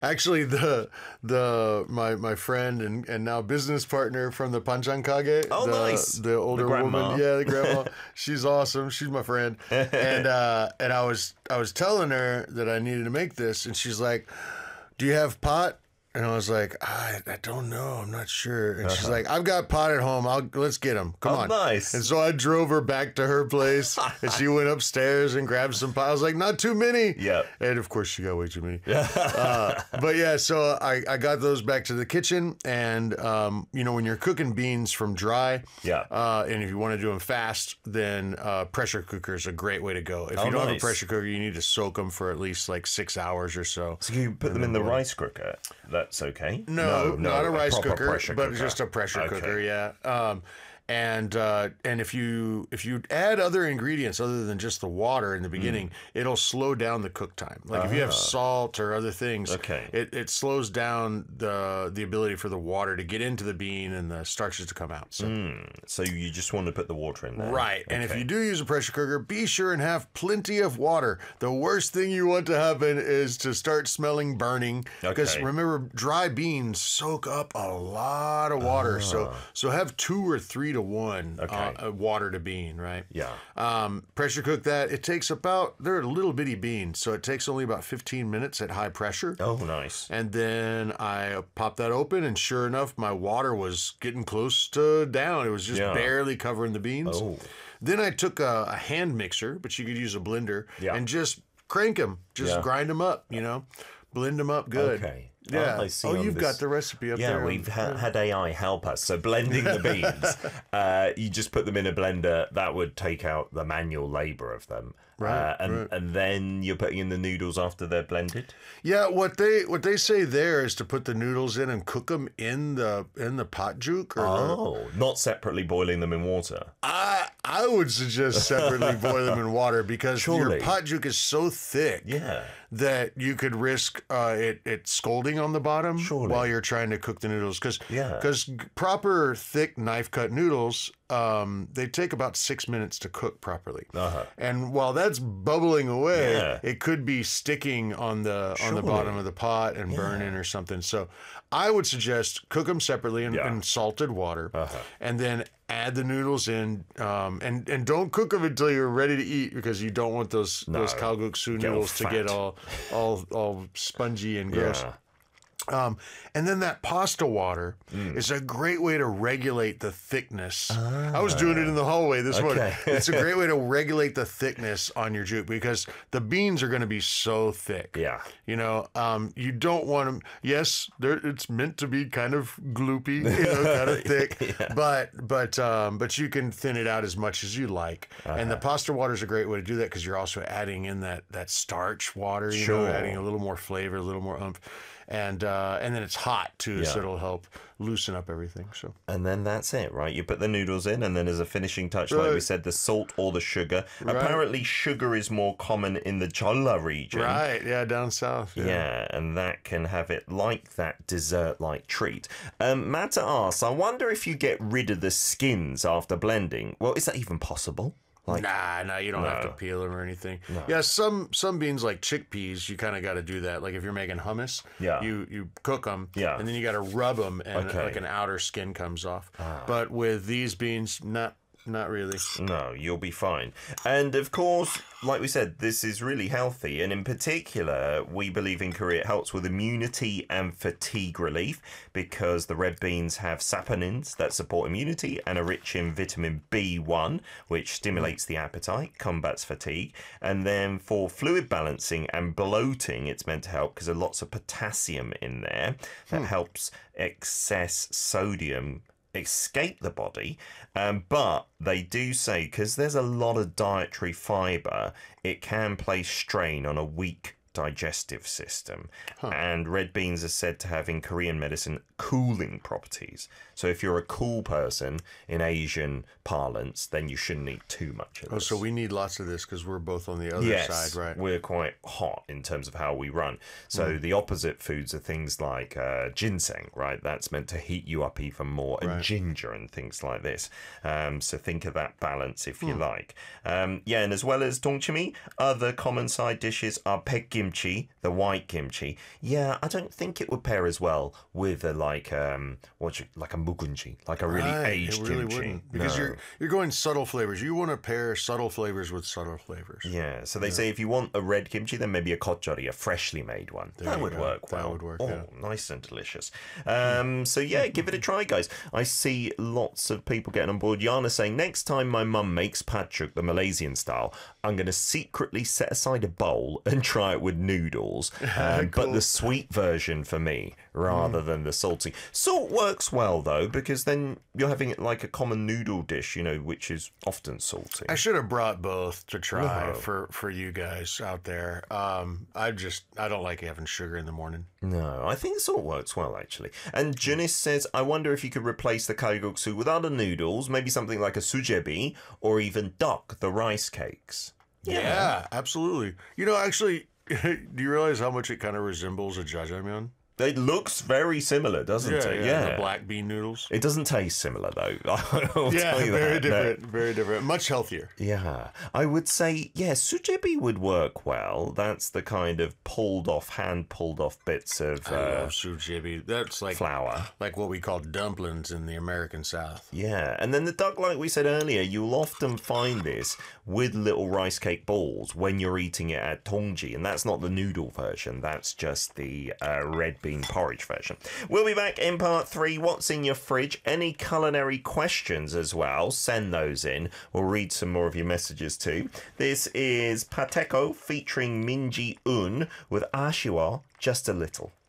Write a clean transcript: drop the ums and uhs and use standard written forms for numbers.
Actually, my friend and now business partner from the Panchankage, Oh, nice. the older grandma. woman, yeah, the grandma, she's awesome. She's my friend, and I was telling her that I needed to make this, and she's like, "Do you have pot?" And I was like, I don't know. I'm not sure. And she's like, I've got pot at home. Let's get him. Come on. Nice. And so I drove her back to her place and she went upstairs and grabbed some pot. I was like, not too many. Yeah. And of course she got way too many. But yeah, so I got those back to the kitchen and, when you're cooking beans from dry, Yeah. and if you want to do them fast, then pressure cooker is a great way to go. If you don't have a nice. pressure cooker, you need to soak them for at least like 6 hours or so. So you put them in the rice cooker. That's okay. No, not a rice proper cooker, pressure but cooker. just a pressure Okay. cooker. Yeah. And if you add other ingredients other than just the water in the beginning, it'll slow down the cook time. Like if you have salt or other things, Okay. it slows down the ability for the water to get into the bean and the starches to come out. So you just want to put the water in there. Right. And if Okay. you do use a pressure cooker, be sure and have plenty of water. The worst thing you want to happen is to start smelling burning. Because Okay. remember, dry beans soak up a lot of water. So have 2 or 3 to 1 water to bean, right? Yeah. Pressure cook that. It takes they're little bitty beans, so it takes only about 15 minutes at high pressure. Oh, nice. And then I popped that open, and sure enough, my water was getting close to down. It was just Yeah. barely covering the beans. Oh. Then I took a hand mixer, but you could use a blender, Yeah. and just crank them, just Yeah. grind them up, blend them up good. Okay. Yeah. I see Oh, on you've this- got the recipe up there. Yeah, we've had AI help us. So blending the beans, you just put them in a blender. That would take out the manual labor of them. Right, And then you're putting in the noodles after they're blended. Yeah, what they say there is to put the noodles in and cook them in the pot juke. Or Not separately boiling them in water. I would suggest separately boil them in water because Surely. your pot juke is so thick Yeah. that you could risk it scalding on the bottom Surely. while you're trying to cook the noodles. Because Yeah. proper thick knife cut noodles, they take about 6 minutes to cook properly. And while that's bubbling away, Yeah. it could be sticking on the Surely. bottom of the pot and burning or something. So I would suggest cook them separately in salted water, and then add the noodles in, and don't cook them until you're ready to eat because you don't want those kalguksu Get all noodles to get fat. all spongy and gross. Yeah. And then that pasta water is a great way to regulate the thickness. I was doing it in the hallway this morning. It's a great way to regulate the thickness on your juke because the beans are going to be so thick. Yeah. You don't want them. Yes, it's meant to be kind of gloopy, kind of thick, but you can thin it out as much as you like. And the pasta water is a great way to do that because you're also adding in that starch water, adding a little more flavor, a little more oomph. And then it's hot too, so it'll help loosen up everything. So And then that's it, right? You put the noodles in, and then as a finishing touch, like we said, the salt or the sugar. Apparently, sugar is more common in the Chola region. right, yeah, down south. Yeah, and that can have it like that dessert-like treat. Matta asks, I wonder if you get rid of the skins after blending. Well, is that even possible? Nah, you don't have to peel them or anything. Yeah, some beans like chickpeas, you kind of got to do that. Like if you're making hummus, you cook them, and then you got to rub them, and like an outer skin comes off. But with these beans, not really. No, you'll be fine. And of course, like we said, this is really healthy. And in particular, we believe in Korea it helps with immunity and fatigue relief because the red beans have saponins that support immunity and are rich in vitamin B1, which stimulates the appetite, combats fatigue. And then for fluid balancing and bloating, it's meant to help because there's lots of potassium in there that helps excess sodium escape the body, but they do say because there's a lot of dietary fiber, it can place strain on a weak digestive system. And red beans are said to have in Korean medicine cooling properties. So if you're a cool person in Asian parlance, then you shouldn't eat too much of this. So we need lots of this because we're both on the other side, right? We're quite hot in terms of how we run. So the opposite foods are things like ginseng, right? That's meant to heat you up even more, and ginger and things like this. So think of that balance if you like. And as well as dongchimi, other common side dishes are baekgim kimchi, the white kimchi. Yeah, I don't think it would pair as well with a like a mugunji, like a really aged it really kimchi. wouldn't, because you're going subtle flavors. You want to pair subtle flavors with subtle flavors. Yeah, so they say if you want a red kimchi, then maybe a kochori, a freshly made one. That would work well. That would work. Oh, nice and delicious. So yeah, give it a try, guys. I see lots of people getting on board. Yana saying, next time my mum makes patchuk the Malaysian style, I'm going to secretly set aside a bowl and try it with noodles, but the sweet version for me rather than the salty. Salt works well though, because then you're having it like a common noodle dish, you know, which is often salty. I should have brought both to try for you guys out there. I don't like having sugar in the morning. No, I think salt works well actually. And Janice says, I wonder if you could replace the kalguksu with other noodles, maybe something like a sujebi or even duck, the rice cakes. Yeah, absolutely. You know, actually, do you realize how much it kind of resembles a jjajangmyeon? It looks very similar, doesn't it? Yeah, the black bean noodles. It doesn't taste similar though. I'll tell you very that. different, very different. Much healthier. Yeah, I would say, yeah, sujebi would work well. That's the kind of hand pulled off bits of I love sujebi. That's like flour. like what we call dumplings in the American South. Yeah, and then the duck, like we said earlier, you'll often find this with little rice cake balls when you're eating it at tongji, and that's not the noodle version. That's just the red bean porridge version. We'll be back in part 3. What's in your fridge? Any culinary questions as well? Send those in. We'll read some more of your messages too. This is Pateko featuring Minji Un with Ashiwa Just a Little.